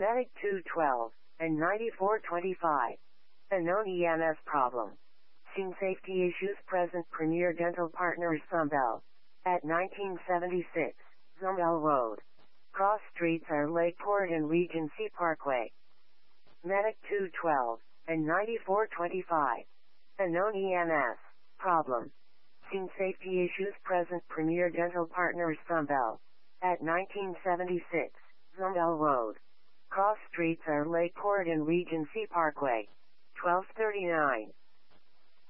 Medic 212 and 9425. A known EMS problem. Seen safety issues present. Premier Dental Partners Sunbelt. At 1976, Zumwell Road. Cross streets are Lakeport and Regency Parkway. Medic 212 and 9425. A known EMS problem. Seen safety issues present. Premier Dental Partners Sunbelt. At 1976, Zumwell Road. Cross streets are Lakeport and Regency Parkway. 1239.